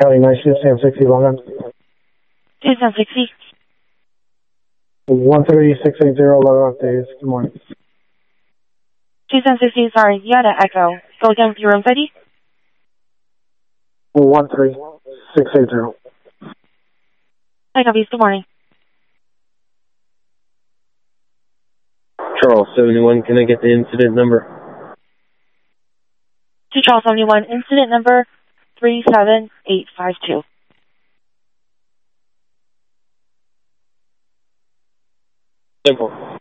County Night Shift, Sam 60, log on. Sam 60. 13680, log on, days. Good morning. Sam 60, sorry, you had an echo. Go again with your room ID. 13680. Hi, copies. Good morning. Charles 71, can I get the incident number? To Charles 71, incident number 37852. Simple.